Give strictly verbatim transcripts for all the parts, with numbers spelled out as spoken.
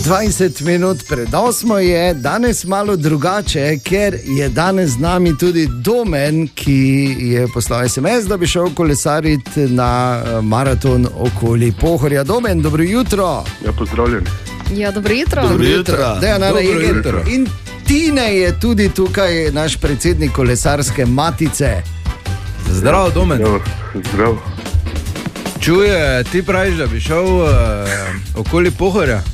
dvajset minut pred osmo je, danes malo drugače, ker je danes z nami tudi Domen, ki je poslal es em es, da bi šel kolesariti na maraton okoli Pohorja. Domen, dobro jutro. Ja, pozdravljen. Ja, dobro jutro. Dobro jutro. Dejana Reger. In Tine je tudi tukaj, naš predsednik kolesarske matice. Zdravo, Domen. Ja, zdrav. Čuje, ti praviš, da bi šel uh, okoli Pohorja?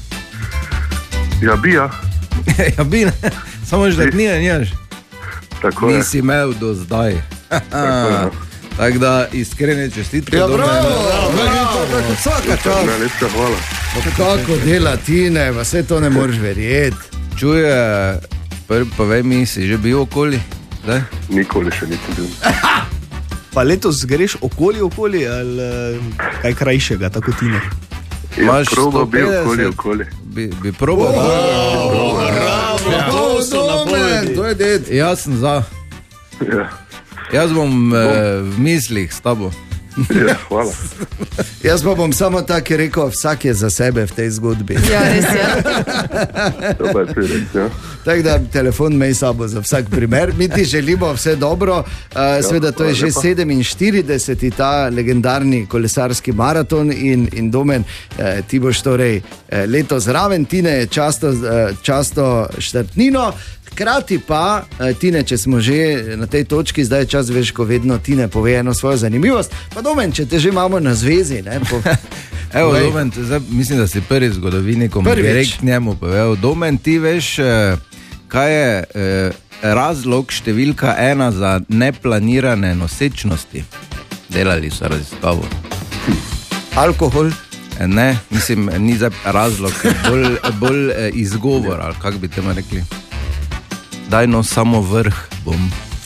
Ja, bi, ja. Ja, bi, ne. Samo že da knjige njaš. Tako je. Nisi imel do zdaj. Tako, Tako da iskrene čestitke. Ja, Domen. bravo, bravo, bravo, vsaka čas. Najlepša hvala. Kako dela Tine, vse to ne moreš verjeti. Čuje, prvi povej mi, si že bil okoli? Daj? Nikoli še nisem bil. Pa letos greš okoli, okoli ali kaj krajšega, tako Tine? Ja, proba bi okoli, okoli. Bi, bi probal? Bravo, Domen, to je ded. Jaz sem za. Ja, Jaz bom eh, v mislih s tabo. ja, hvala. Jaz pa bom samo tako rekel, vsak je za sebe v tej zgodbi. Ja, res je. To pa je tudi res, ja. Tako da telefon mej sabo za vsak primer. Mi ti želimo vse dobro. Uh, Sveda to je že sedeminštirideseti ta legendarni kolesarski maraton in, in Domen, uh, ti boš torej uh, letos zraven. Tine je často, uh, často štartnino. Hkrati pa, Tine, če smo že na tej točki, zdaj je čas, veš, ko vedno Tine pove eno svojo zanimivost. Pa Domen, če te že imamo na zvezi, ne? Po... Evo, Domen, zdaj, mislim, da si prvi zgodovini, ko mi direkt njemu povedal. Domen, ti veš, kaj je razlog številka ena za neplanirane nosečnosti? Delali so raziskavo. Alkohol? Ne, mislim, ni za razlog, bolj, bolj izgovor, ali kako bi temu rekli. Daj no, samo vrh bom.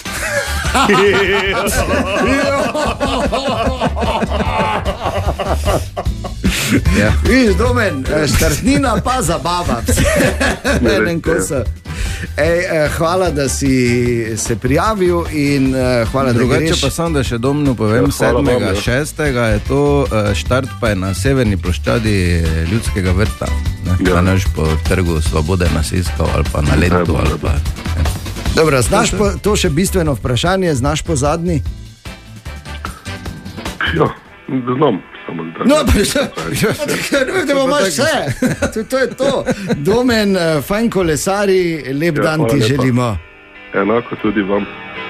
Ja. Viš, Domen, štartnina pa zabava. Ej, hvala, da si se prijavil in hvala, Drugače da greš. pa sem, da še domno povem, Ja, hvala sedmega vam, ja. šestega je to, štart pa je na severni ploščadi Ljudskega vrta. Ne, Ja. ja. Neš po trgu Svobode na Siskov ali pa na Lentu. Ali pa, Dobro, znaš po, to še bistveno vprašanje, znaš po zadnji? Ja, znam, samo zdaj. No, pa še, ne vem, da imaš vse. To, to je to. Domen, fajn kolesari, lep Ja, dan hvala ti lepa. želimo. Enako tudi vam.